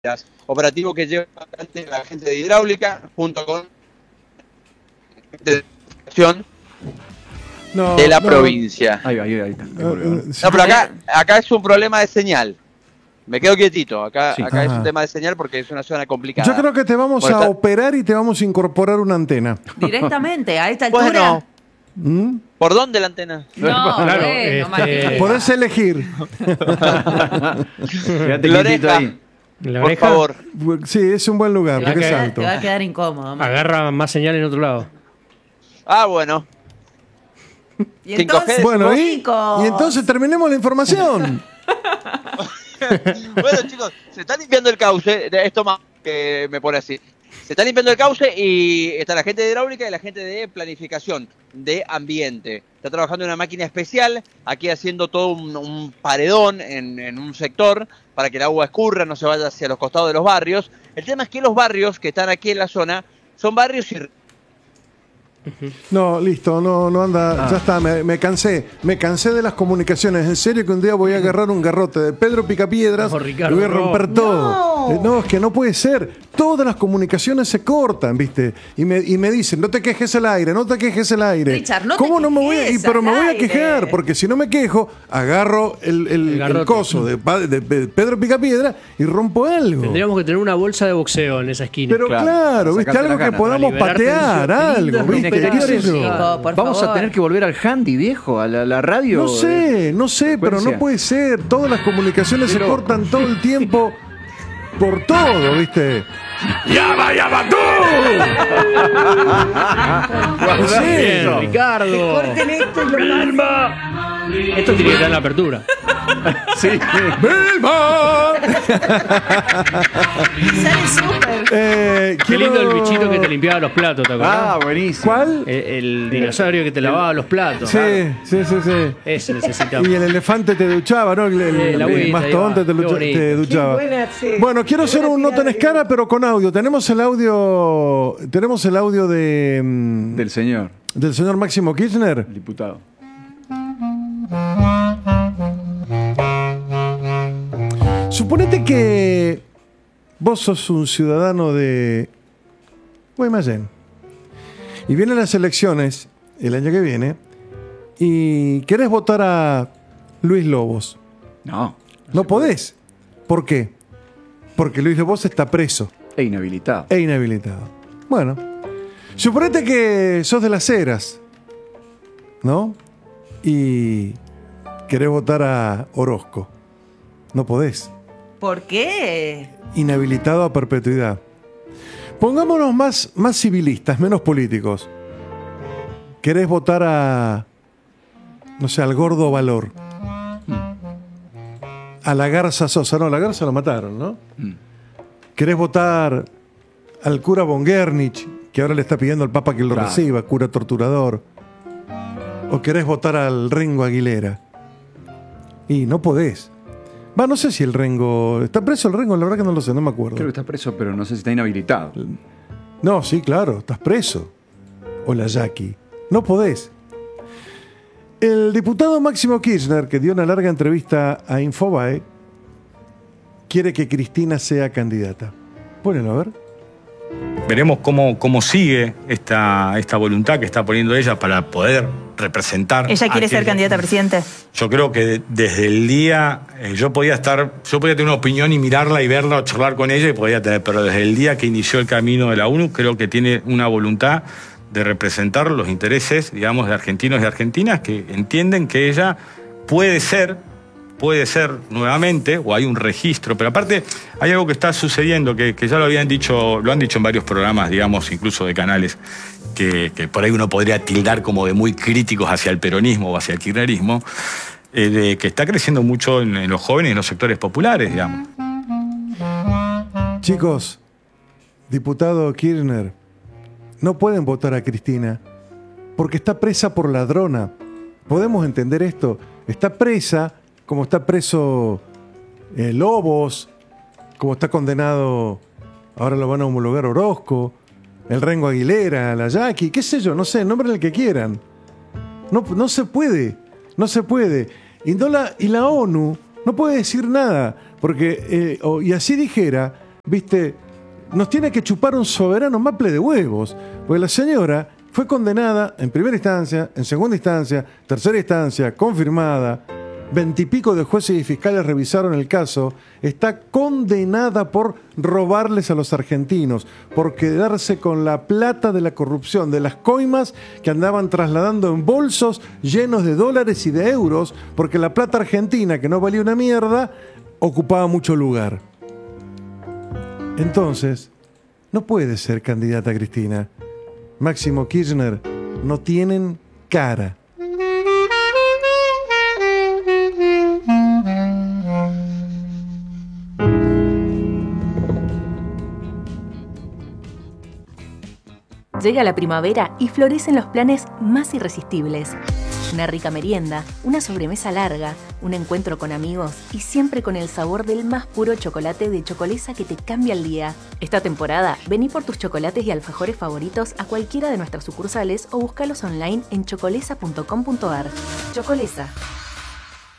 operativo que lleva adelante la gente de hidráulica junto con de la provincia. Ahí está. No, pero acá es un problema de señal. Me quedo quietito. Acá es un tema de señal porque es una zona complicada. Yo creo que te vamos a operar y te vamos a incorporar una antena. Directamente, a esta altura. Bueno, ¿por dónde la antena? No, claro, podés elegir. Quédate quietito ahí. Por favor. Sí, es un buen lugar, porque es alto. Te va a quedar incómodo. Agarra más señal en otro lado. Ah, bueno. Y entonces, bueno, y entonces terminemos la información. Bueno, chicos, se está limpiando el cauce. Esto más que me pone así. Se está limpiando el cauce y está la gente de hidráulica y la gente de planificación, de ambiente. Está trabajando en una máquina especial, aquí haciendo todo un paredón en un sector para que el agua escurra, no se vaya hacia los costados de los barrios. El tema es que los barrios que están aquí en la zona son barrios No, listo, no anda, ya está, me cansé de las comunicaciones. En serio que un día voy a agarrar un garrote de Pedro Picapiedras y voy a romper todo. No, es que no puede ser. Todas las comunicaciones se cortan, ¿viste? Y me dicen, no te quejes al aire, no te quejes al aire. Richard, no ¿Cómo te no me voy a quejes pero al me voy a aire? quejar? Porque si no me quejo, agarro el coso de Pedro Picapiedra y rompo algo. Tendríamos que tener una bolsa de boxeo en esa esquina. Pero claro, ¿viste? Algo que podamos patear, algo, ¿viste? Vamos a tener que volver al handy, viejo, a la radio. No sé, pero no puede ser. Todas las comunicaciones se cortan todo el tiempo por todo, ¿viste? ¡Llama tú! Bien, Ricardo. Corten esto y lo ¡Vilma! Esto tiene que estar en la apertura. Sí. ¡Vilma! Sale súper. Qué lindo el bichito que te limpiaba los platos, ¿te acordás? Ah, buenísimo. ¿Cuál? El dinosaurio que te lavaba los platos. Sí. Ese necesitamos. Y el elefante te duchaba, ¿no? El mastodonte te duchaba. Bueno, quiero hacer un nota en escala, pero con audio. Tenemos el audio de Del señor Máximo Kirchner. diputado. Suponete que vos sos un ciudadano de Guaymallén y vienen las elecciones el año que viene y querés votar a Luis Lobos. No podés. ¿Por qué? Porque Luis Lobos está preso. E inhabilitado. Bueno, suponete que sos de Las Heras, ¿no? Y querés votar a Orozco. No podés. ¿Por qué? Inhabilitado a perpetuidad. Pongámonos más civilistas, menos políticos. ¿Querés votar a, no sé, al Gordo Valor? A la Garza Sosa. No, la Garza lo mataron, ¿no? ¿Querés votar al cura von Guernich, que ahora le está pidiendo al Papa que lo reciba, cura torturador? ¿O querés votar al Rengo Aguilera? Y no podés. No sé si el Rengo... ¿Está preso el Rengo? La verdad que no lo sé, no me acuerdo. Creo que está preso, pero no sé si está inhabilitado. No, sí, claro, estás preso. O la Jackie. No podés. El diputado Máximo Kirchner, que dio una larga entrevista a Infobae, quiere que Cristina sea candidata. Pónelo a ver. Veremos cómo sigue esta voluntad que está poniendo ella para poder representar. ¿Ella quiere ser candidata a presidente? Yo creo que desde el día yo podía tener una opinión y mirarla y verla o charlar con ella pero desde el día que inició el camino de la ONU creo que tiene una voluntad de representar los intereses, digamos, de argentinos y argentinas que entienden que ella puede ser nuevamente, o hay un registro, pero aparte hay algo que está sucediendo, que ya lo han dicho en varios programas, digamos, incluso de canales, que por ahí uno podría tildar como de muy críticos hacia el peronismo o hacia el kirchnerismo, de que está creciendo mucho en los jóvenes y en los sectores populares, digamos. Chicos, diputado Kirchner, no pueden votar a Cristina porque está presa por ladrona. ¿Podemos entender esto? Está presa como está preso Lobos, como está condenado, ahora lo van a homologar Orozco, el Rengo Aguilera, la Jackie, qué sé yo, no sé, nombren el que quieran. No se puede. Y la ONU no puede decir nada, porque, y así dijera, viste, nos tiene que chupar un soberano maple de huevos. Porque la señora fue condenada en primera instancia, en segunda instancia, tercera instancia, confirmada. 20 y pico de jueces y fiscales revisaron el caso. Está condenada por robarles a los argentinos, por quedarse con la plata de la corrupción, de las coimas que andaban trasladando en bolsos llenos de dólares y de euros, porque la plata argentina, que no valía una mierda, ocupaba mucho lugar. Entonces, no puede ser candidata Cristina. Máximo Kirchner, no tienen cara. Llega la primavera y florecen los planes más irresistibles. Una rica merienda, una sobremesa larga, un encuentro con amigos y siempre con el sabor del más puro chocolate de Chocolesa que te cambia el día. Esta temporada, vení por tus chocolates y alfajores favoritos a cualquiera de nuestras sucursales o búscalos online en chocolesa.com.ar. Chocolesa.